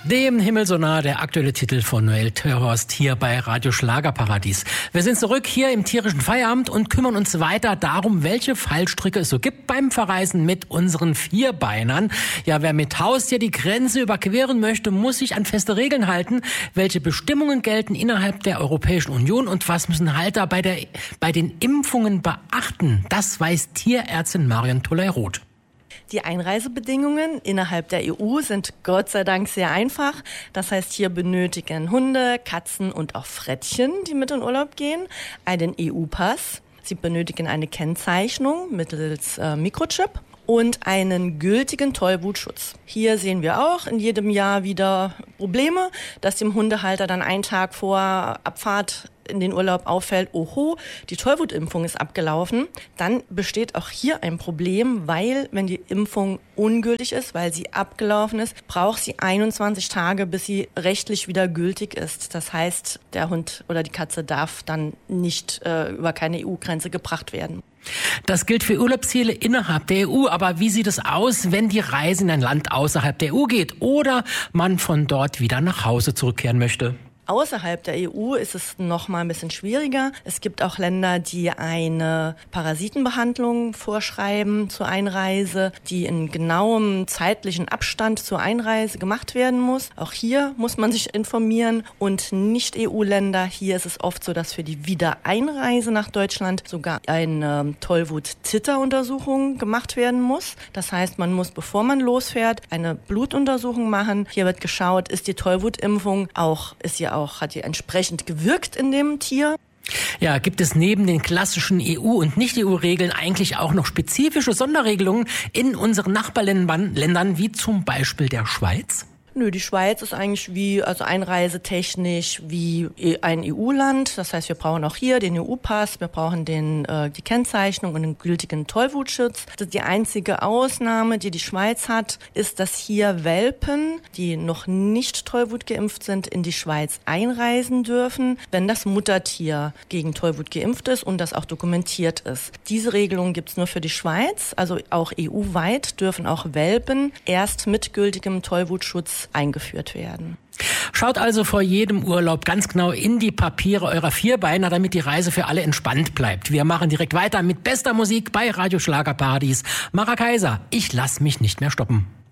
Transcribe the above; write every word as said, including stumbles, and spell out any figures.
Dem Himmel so nah, der aktuelle Titel von Noel Terhorst hier bei Radio Schlagerparadies. Wir sind zurück hier im tierischen Feierabend und kümmern uns weiter darum, welche Fallstricke es so gibt beim Verreisen mit unseren Vierbeinern. Ja, wer mit Haustier die Grenze überqueren möchte, muss sich an feste Regeln halten. Welche Bestimmungen gelten innerhalb der Europäischen Union und was müssen Halter bei der, bei den Impfungen beachten? Das weiß Tierärztin Marion Toley-Roth. Die Einreisebedingungen innerhalb der E U sind Gott sei Dank sehr einfach. Das heißt, hier benötigen Hunde, Katzen und auch Frettchen, die mit in Urlaub gehen, einen E U-Pass. Sie benötigen eine Kennzeichnung mittels äh, Mikrochip und einen gültigen Tollwutschutz. Hier sehen wir auch in jedem Jahr wieder Probleme, dass dem Hundehalter dann einen Tag vor Abfahrt in den Urlaub auffällt, oho, die Tollwutimpfung ist abgelaufen. Dann besteht auch hier ein Problem, weil wenn die Impfung ungültig ist, weil sie abgelaufen ist, braucht sie einundzwanzig Tage, bis sie rechtlich wieder gültig ist. Das heißt, der Hund oder die Katze darf dann nicht äh, über keine E U-Grenze gebracht werden. Das gilt für Urlaubsziele innerhalb der E U, aber wie sieht es aus, wenn die Reise in ein Land außerhalb der E U geht oder man von dort wieder nach Hause zurückkehren möchte? Außerhalb der E U ist es noch mal ein bisschen schwieriger. Es gibt auch Länder, die eine Parasitenbehandlung vorschreiben zur Einreise, die in genauem zeitlichen Abstand zur Einreise gemacht werden muss. Auch hier muss man sich informieren. Und Nicht-E U-Länder, hier ist es oft so, dass für die Wiedereinreise nach Deutschland sogar eine Tollwut-Titer-Untersuchung gemacht werden muss. Das heißt, man muss, bevor man losfährt, eine Blutuntersuchung machen. Hier wird geschaut, ist die Tollwutimpfung auch, ist sie auch, hat die entsprechend gewirkt in dem Tier. Ja, gibt es neben den klassischen E U- und Nicht-E U-Regeln eigentlich auch noch spezifische Sonderregelungen in unseren Nachbarländern, wie zum Beispiel der Schweiz? Nö, die Schweiz ist eigentlich wie, also einreisetechnisch wie ein E U-Land. Das heißt, wir brauchen auch hier den E U-Pass, wir brauchen den, äh, die Kennzeichnung und den gültigen Tollwutschutz. Das ist die einzige Ausnahme, die die Schweiz hat, ist, dass hier Welpen, die noch nicht Tollwut geimpft sind, in die Schweiz einreisen dürfen, wenn das Muttertier gegen Tollwut geimpft ist und das auch dokumentiert ist. Diese Regelung gibt's nur für die Schweiz, also auch E U-weit dürfen auch Welpen erst mit gültigem Tollwutschutz eingeführt werden. Schaut also vor jedem Urlaub ganz genau in die Papiere eurer Vierbeiner, damit die Reise für alle entspannt bleibt. Wir machen direkt weiter mit bester Musik bei Radio Schlagerparadies. Mara Kaiser, ich lass mich nicht mehr stoppen.